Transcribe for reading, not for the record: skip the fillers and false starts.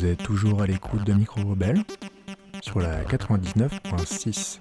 Vous êtes toujours à l'écoute de Micro Rebelle sur la 99.6.